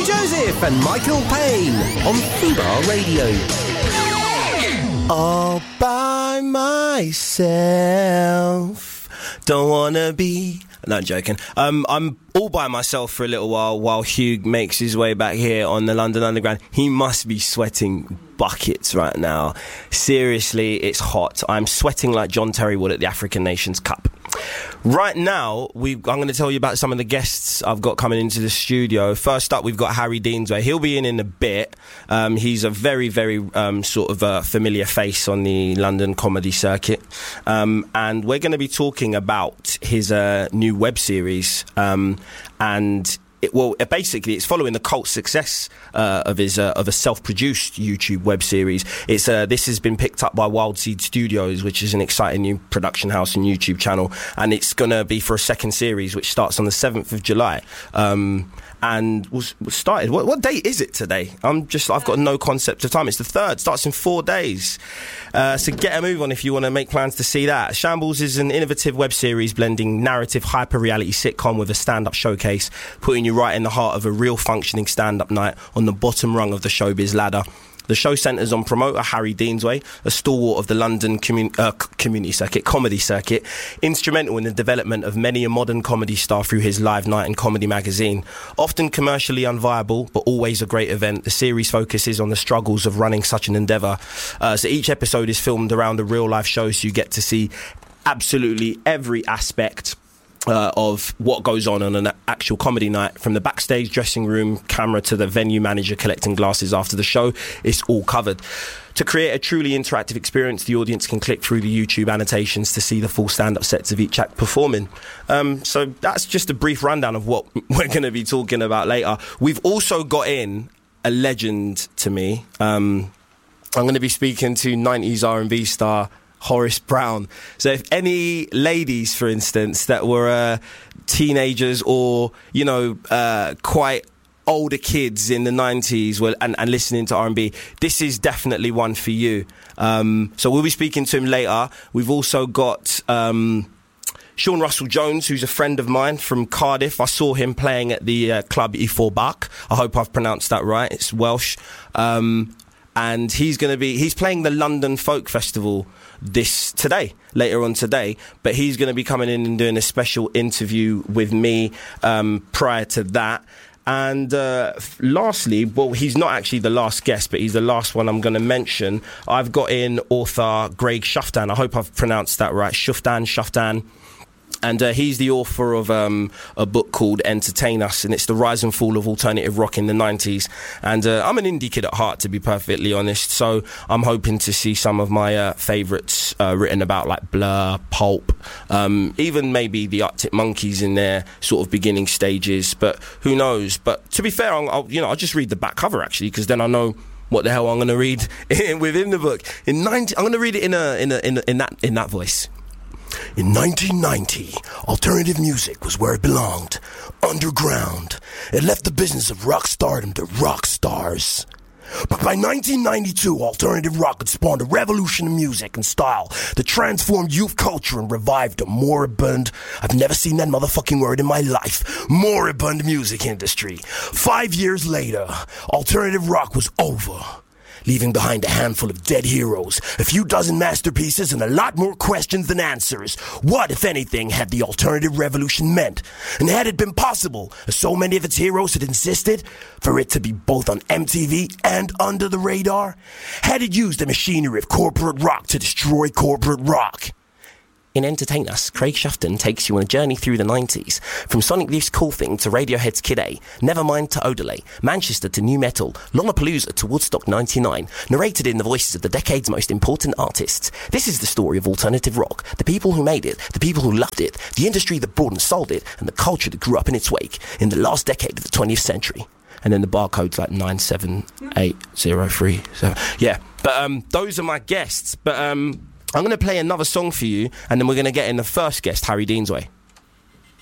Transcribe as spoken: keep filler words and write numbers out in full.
Joseph and Michael Payne on Fubar Radio. All by myself, don't wanna be... No, I'm joking. Um, I'm all by myself for a little while while Hugh makes his way back here on the London Underground. He must be sweating buckets right now. Seriously, it's hot. I'm sweating like John Terry would at the African Nations Cup. Right now, we I'm going to tell you about some of the guests I've got coming into the studio. First up, we've got Harry Deansway. He'll be in in a bit. Um, he's a very, very um, sort of uh, familiar face on the London comedy circuit. Um, and we're going to be talking about his uh, new web series. Um, and... It, well, it basically, it's following the cult success uh, of his uh, of a self-produced YouTube web series. It's uh, this has been picked up by Wild Seed Studios, which is an exciting new production house and YouTube channel, and it's going to be for a second series, which starts on the seventh of July. Um, and was, was started. What, what date is it today? I'm just, I've got no concept of time. It's the third. Starts in four days. Uh, so get a move on if you want to make plans to see that. Shambles is an innovative web series blending narrative hyper-reality sitcom with a stand-up showcase, putting you right in the heart of a real functioning stand-up night on the bottom rung of the showbiz ladder. The show centres on promoter Harry Deansway, a stalwart of the London commun- uh, community circuit, comedy circuit, instrumental in the development of many a modern comedy star through his live night and comedy magazine. Often commercially unviable, but always a great event, the series focuses on the struggles of running such an endeavour. Uh, so each episode is filmed around the real-life show, so you get to see absolutely every aspect Uh, of what goes on on an actual comedy night, from the backstage dressing room camera to the venue manager collecting glasses after the show. It's all covered. To create a truly interactive experience, the audience can click through the YouTube annotations to see the full stand-up sets of each act performing. Um, so that's just a brief rundown of what we're going to be talking about later. We've also got in a legend to me. Um, I'm going to be speaking to nineties R and B star Horace Brown. So if any ladies, for instance, that were uh, teenagers or, you know, uh, quite older kids in the nineties were, and, and listening to R and B, this is definitely one for you. Um, so we'll be speaking to him later. We've also got um, Sean Russell Jones, who's a friend of mine from Cardiff. I saw him playing at the uh, club E four Bach. I hope I've pronounced that right. It's Welsh. Um, and he's going to be, he's playing the London Folk Festival this today, later on today, but he's going to be coming in and doing a special interview with me um, prior to that. And uh, lastly, well, he's not actually the last guest, but he's the last one I'm going to mention. I've got in author Greg Shuftan. I hope I've pronounced that right. Shuftan, Shuftan. And uh, he's the author of um, a book called Entertain Us, and it's the rise and fall of alternative rock in the nineties. And uh, I'm an indie kid at heart, to be perfectly honest, so I'm hoping to see some of my uh, favourites uh, written about, like Blur, Pulp, um, even maybe the Arctic Monkeys in their sort of beginning stages, but who knows. But to be fair, I'll, I'll, you know, I'll just read the back cover, actually, because then I know what the hell I'm going to read within the book. In ninety, I'm going to read it in a in a, in, a, in that in that voice. In nineteen ninety, alternative music was where it belonged, underground. It left the business of rock stardom to rock stars. But by nineteen ninety-two, alternative rock had spawned a revolution in music and style that transformed youth culture and revived a moribund, I've never seen that motherfucking word in my life, moribund music industry. Five years later, alternative rock was over, leaving behind a handful of dead heroes, a few dozen masterpieces, and a lot more questions than answers. What, if anything, had the alternative revolution meant? And had it been possible, as so many of its heroes had insisted, for it to be both on M T V and under the radar? Had it used the machinery of corporate rock to destroy corporate rock? In Entertain Us, Craig Shuftan takes you on a journey through the nineties. From Sonic Youth's Cool Thing to Radiohead's Kid A, Nevermind to Odelay, Manchester to New Metal, Lollapalooza to Woodstock ninety-nine, narrated in the voices of the decade's most important artists. This is the story of alternative rock, the people who made it, the people who loved it, the industry that bought and sold it, and the culture that grew up in its wake in the last decade of the twentieth century. And then the barcode's like nine seven eight zero three. So, yeah, but um, those are my guests. But um, I'm going to play another song for you, and then we're going to get in the first guest, Harry Deansway.